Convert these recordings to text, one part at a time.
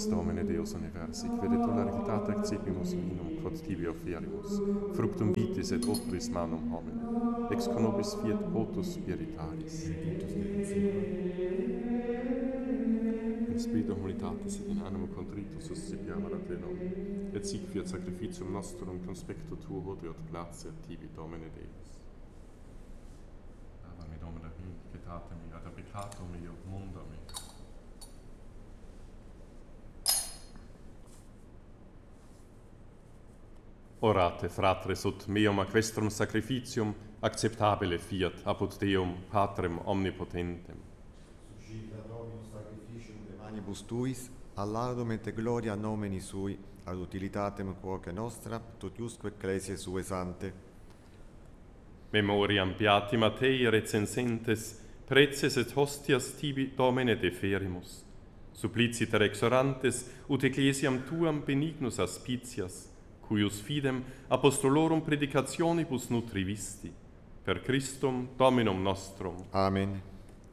nobis Domine Deus universi, quid et doloritate accepimus vinum, quod tibi offerimus, fructum vitis et opus manum homine, ex con nobis fiat votus spiritualis. In spiritu humanitatis et in animo contritus suscipiamur a te nomine, et sic fiat sacrificium nostrum conspecto tuo hodie et gratia tibi Domine Deus. Ave me Domine vindicatate mi, ad peccato meo mundo me. Orate, fratres, ut meum aquestrum sacrificium acceptabile fiat apud Deum, Patrem omnipotentem. Suscita Dominus sacrificium de manibus tuis, allaudum et gloria nomini sui, ad utilitatem quoque nostra, totiusque ecclesiae sue sante. Memoriam beati Mattei recensentes, preces et hostias tibi Domine deferimus. Suppliciter exorantes, ut ecclesiam tuam benignus aspicias, cuius fidem apostolorum predicationibus nutrivisti, per Christum Dominum nostrum. Amen.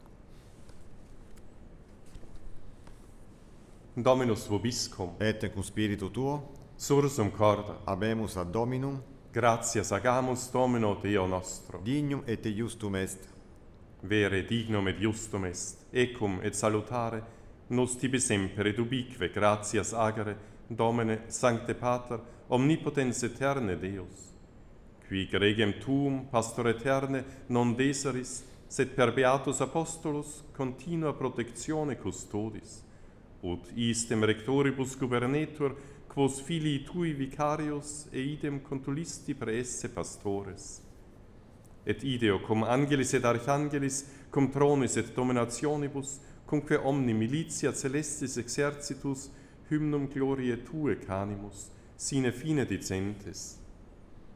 Dominus vobiscum, Et cum spiritu tuo, sursum corda, habemus ad Dominum, gratias agamus Domino Deo nostro. dignum et justum est. Vere dignum et justum est, ecum et salutare, nos tibi semper et ubique gratias agere, Domine, Sancte Pater, omnipotens eterne Deus, qui gregem tuum, pastor eterne, non deseris, sed per beatus apostolus continua protectione custodis, ut istem rectoribus gubernetur, quos filii tui vicarius, e idem contulisti pre esse pastores. Et ideo cum angelis et archangelis, cum tronis et dominationibus, cumque omni militia celestis exercitus, hymnum gloriae tue canimus, sine fine dicentes.